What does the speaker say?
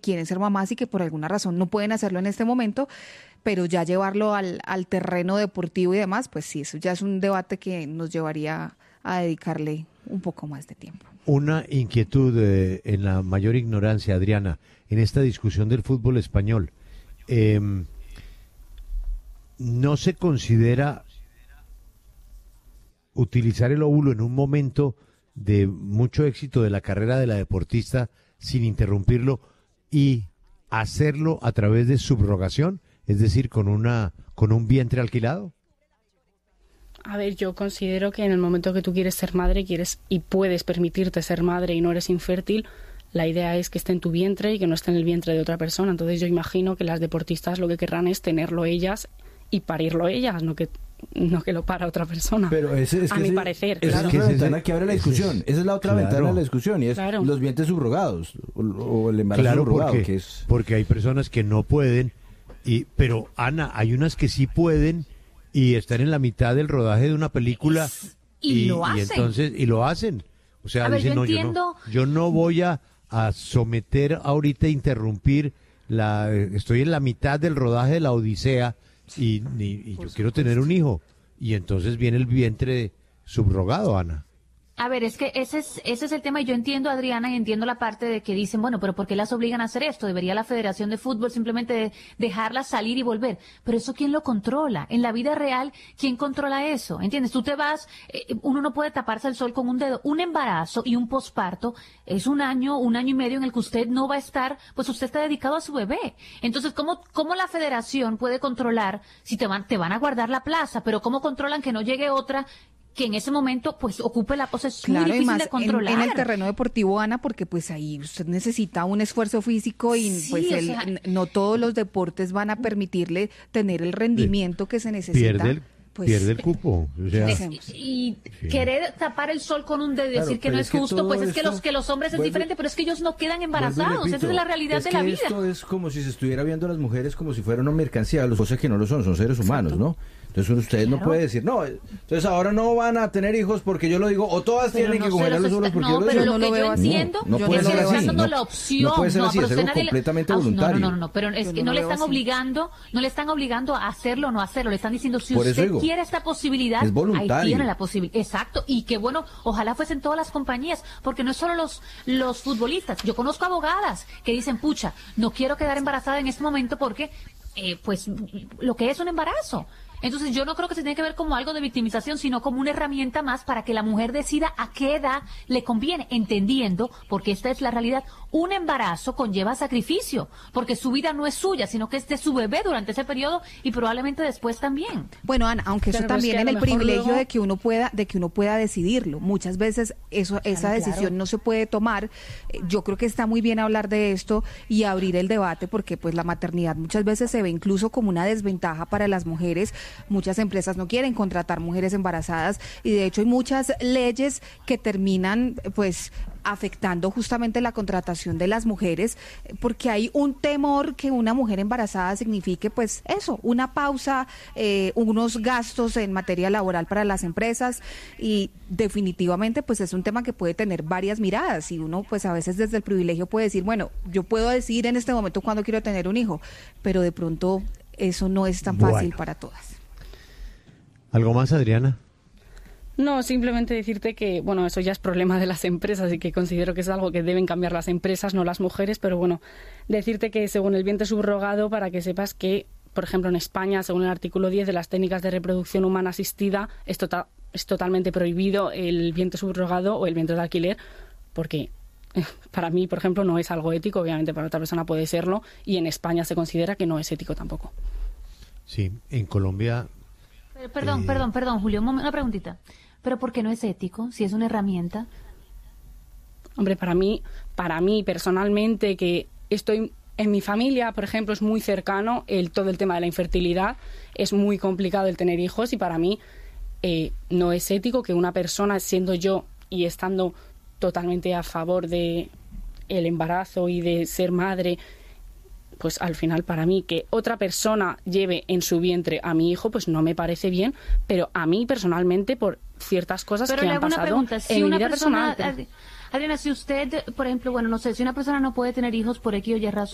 quieren ser mamás y que por alguna razón no pueden hacerlo en este momento, pero ya llevarlo al terreno deportivo y demás, pues sí, eso ya es un debate que nos llevaría a dedicarle un poco más de tiempo. Una inquietud en la mayor ignorancia, Adriana, en esta discusión del fútbol español. ¿No se considera utilizar el óvulo en un momento de mucho éxito de la carrera de la deportista sin interrumpirlo y hacerlo a través de subrogación, es decir, con un vientre alquilado? A ver, yo considero que en el momento que tú quieres ser madre, quieres y puedes permitirte ser madre y no eres infértil, la idea es que esté en tu vientre y que no esté en el vientre de otra persona. Entonces yo imagino que las deportistas lo que querrán es tenerlo ellas y parirlo ellas, no que lo para otra persona. Pero a mi parecer. Esa es la ventana que abre la discusión. Esa es la otra ventana de la discusión, y es los vientres subrogados o el embarazo subrogado. Porque hay personas que no pueden, pero Ana, hay unas que sí pueden y están en la mitad del rodaje de una película y lo hacen. O sea, dicen, yo no voy a someter ahorita, interrumpir estoy en la mitad del rodaje de la Odisea y yo quiero tener un hijo, y entonces viene el vientre subrogado, Ana. A ver, es que ese es el tema, y yo entiendo, Adriana, y entiendo la parte de que dicen, bueno, pero ¿por qué las obligan a hacer esto? Debería la Federación de Fútbol simplemente dejarlas salir y volver. Pero eso, ¿quién lo controla? En la vida real, ¿quién controla eso? ¿Entiendes? Tú te vas, uno no puede taparse el sol con un dedo. Un embarazo y un posparto es un año y medio en el que usted no va a estar, pues usted está dedicado a su bebé. Entonces, ¿cómo la Federación puede controlar si te van a guardar la plaza? Pero ¿cómo controlan que no llegue otra que en ese momento pues ocupe la pose? Es muy difícil de controlar. En el terreno deportivo, Ana, porque pues ahí usted necesita un esfuerzo físico y no todos los deportes van a permitirle tener el rendimiento que se necesita. Pierde el cupo. O sea, querer tapar el sol con un dedo y decir que no es justo, pues es que los hombres es diferente, pero es que ellos no quedan embarazados. Esa es la realidad de la vida. Esto es como si se estuviera viendo a las mujeres como si fueran una mercancía, cosas que no lo son seres humanos, ¿no? Entonces ustedes no pueden decir, no, entonces ahora no van a tener hijos porque yo lo digo, o todas tienen que coger a los solos porque yo lo digo. No, pero lo que yo entiendo es que le están dando la opción. No puede ser así, es algo completamente voluntario. No, pero es que no le están obligando a hacerlo o no hacerlo, le están diciendo, si usted quiere esta posibilidad, es voluntario. Ahí tiene la posibilidad. Exacto, y que bueno, ojalá fuesen todas las compañías, porque no es solo los futbolistas. Yo conozco abogadas que dicen, pucha, no quiero quedar embarazada en este momento porque, pues, lo que es un embarazo. Entonces yo no creo que se tiene que ver como algo de victimización, sino como una herramienta más para que la mujer decida a qué edad le conviene, entendiendo, porque esta es la realidad, un embarazo conlleva sacrificio, porque su vida no es suya, sino que es de su bebé durante ese periodo y probablemente después también. Bueno, Ana, aunque eso también en el privilegio de que uno pueda decidirlo. Muchas veces esa decisión no se puede tomar. Yo creo que está muy bien hablar de esto y abrir el debate, porque pues la maternidad muchas veces se ve incluso como una desventaja para las mujeres. Muchas empresas no quieren contratar mujeres embarazadas y de hecho hay muchas leyes que terminan pues afectando justamente la contratación de las mujeres, porque hay un temor que una mujer embarazada signifique pues eso, una pausa, unos gastos en materia laboral para las empresas, y definitivamente pues es un tema que puede tener varias miradas, y uno pues a veces desde el privilegio puede decir, bueno, yo puedo decidir en este momento cuándo quiero tener un hijo, pero de pronto eso no es tan fácil para todas. ¿Algo más, Adriana? No, simplemente decirte que, bueno, eso ya es problema de las empresas y que considero que es algo que deben cambiar las empresas, no las mujeres, pero bueno, decirte que según el vientre subrogado, para que sepas que, por ejemplo, en España, según el artículo 10 de las técnicas de reproducción humana asistida, es totalmente prohibido el vientre subrogado o el vientre de alquiler, porque para mí, por ejemplo, no es algo ético, obviamente para otra persona puede serlo, y en España se considera que no es ético tampoco. Sí, en Colombia... Perdón, Julio, una preguntita. ¿Pero por qué no es ético, si es una herramienta? Hombre, para mí personalmente, que estoy en mi familia, por ejemplo, es muy cercano todo el tema de la infertilidad, es muy complicado el tener hijos, y para mí no es ético que una persona, siendo yo y estando totalmente a favor de el embarazo y de ser madre, pues al final para mí que otra persona lleve en su vientre a mi hijo, pues no me parece bien, pero a mí personalmente por ciertas cosas que han pasado en mi vida personal. Adriana, si usted, por ejemplo, bueno, no sé, si una persona no puede tener hijos por X o Y razón,